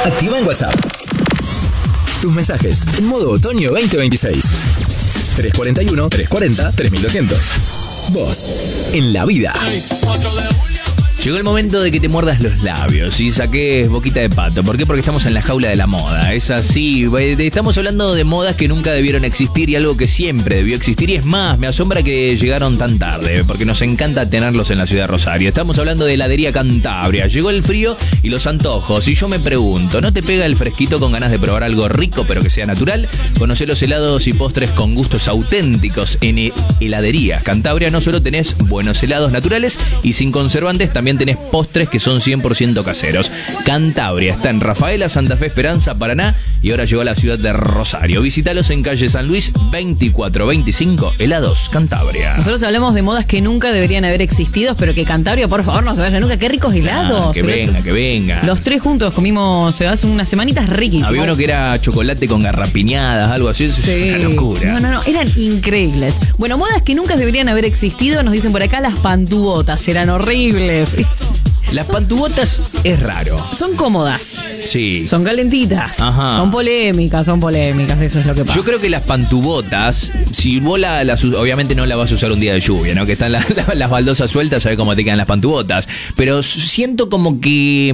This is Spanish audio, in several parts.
activa en WhatsApp tus mensajes en modo otoño 2026. 341-340-3200. Vos, en la vida. Llegó el momento de que te muerdas los labios y saques boquita de pato. ¿Por qué? Porque estamos en la jaula de la moda. Es así. Estamos hablando de modas que nunca debieron existir y algo que siempre debió existir. Y es más, me asombra que llegaron tan tarde, porque nos encanta tenerlos en la ciudad de Rosario. Estamos hablando de heladería Cantabria. Llegó el frío y los antojos. Y yo me pregunto, ¿no te pega el fresquito con ganas de probar algo rico pero que sea natural? Conocer los helados y postres con gustos auténticos en heladería Cantabria. No solo tenés buenos helados naturales y sin conservantes, también tenés postres que son 100% caseros. Cantabria está en Rafaela, Santa Fe, Esperanza, Paraná y ahora llegó a la ciudad de Rosario. Visítalos en calle San Luis 2425, helados Cantabria. Nosotros hablamos de modas que nunca deberían haber existido, pero que Cantabria, por favor, no se vaya nunca. Qué ricos helados. Que venga. Los tres juntos comimos hace unas semanitas riquísimos. Había uno que era chocolate con garrapiñadas, algo así. Sí. Es una locura. No, eran increíbles. Bueno, modas que nunca deberían haber existido, nos dicen por acá, las pantubotas eran horribles. Las pantubotas es raro. Son cómodas. Sí. Son calentitas. Ajá. Son polémicas, eso es lo que pasa. Yo creo que las pantubotas, si vos las obviamente no las vas a usar un día de lluvia, ¿no? Que están las baldosas sueltas, sabés cómo te quedan las pantubotas. Pero siento como que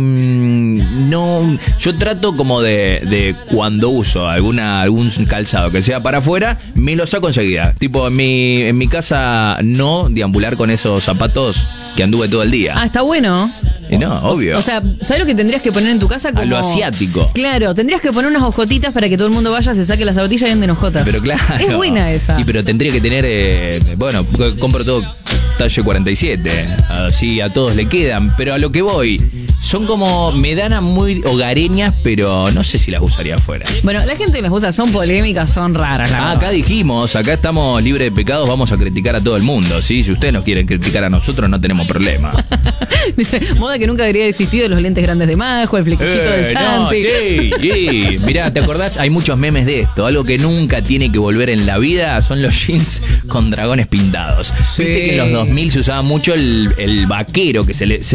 no. Yo trato como de cuando uso algún calzado que sea para afuera, me lo saco enseguida. Tipo, en mi casa no deambular con esos zapatos que anduve todo el día. Ah, está bueno. No, obvio. O sea, ¿sabes lo que tendrías que poner en tu casa? Como... A lo asiático. Claro, tendrías que poner unas hojotitas para que todo el mundo vaya, se saque las zapatillas y anden hojotas. Pero claro. Es buena esa. Y pero tendría que tener, bueno, compro todo talle 47, así a todos le quedan, pero a lo que voy, son como medanas muy hogareñas, pero no sé si las usaría afuera. Bueno, la gente que las usa son polémicas, son raras. Acá dijimos, acá estamos libres de pecados, vamos a criticar a todo el mundo, ¿sí? Si ustedes nos quieren criticar a nosotros, no tenemos problema. Moda que nunca debería haber existido, los lentes grandes de Majo, el flequillito del Santi. Sí. Mirá, ¿te acordás? Hay muchos memes de esto. Algo que nunca tiene que volver en la vida son los jeans con dragones pintados. Sí. Viste que en los 2000 se usaba mucho el vaquero, que se le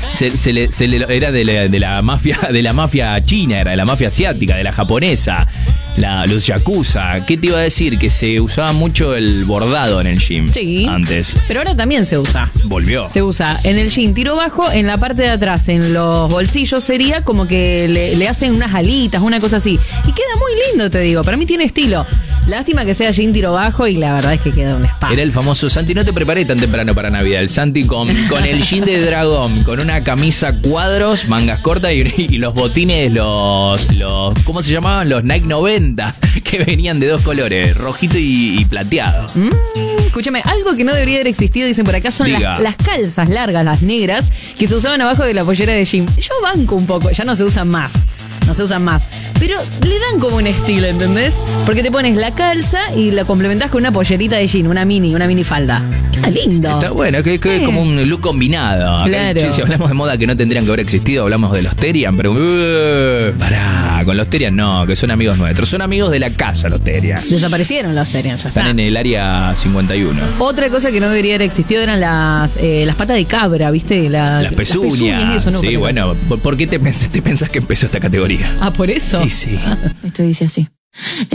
era de la mafia china, era de la mafia asiática, de la japonesa. Los yakuza. ¿Qué te iba a decir? Que se usaba mucho el bordado en el jean. Sí. Antes. Pero ahora también se usa. Volvió. Se usa en el jean tiro bajo, en la parte de atrás, en los bolsillos sería como que le hacen unas alitas, una cosa así. Y queda muy lindo, te digo. Para mí tiene estilo. Lástima que sea jean tiro bajo y la verdad es que queda un spa. Era el famoso Santi, no te preparé tan temprano para Navidad. El Santi con el jean de dragón, con una camisa cuadros, mangas cortas y los botines, los ¿cómo se llamaban? Los Nike 90, que venían de dos colores, rojito y plateado. Escúchame, algo que no debería haber existido, dicen por acá, son las calzas largas, las negras, que se usaban abajo de la pollera de jean. Yo banco un poco, ya no se usan más. Pero le dan como un estilo, ¿entendés? Porque te pones la calza y la complementás con una pollerita de jean, una mini falda. Queda lindo. Está bueno, que es como un look combinado. Claro. Acá, si hablamos de moda que no tendrían que haber existido, hablamos de los Terian, pero pará, con los Terian no, que son amigos nuestros. Son amigos de la casa los Terian. Desaparecieron los Terian, ya está. Están en el área 51. Otra cosa que no debería haber existido eran las patas de cabra, ¿viste? Las pezuñas. Eso, ¿no? Sí, bueno, ¿por qué te pensás que empezó esta categoría? Ah, ¿por eso? Sí. Esto dice así.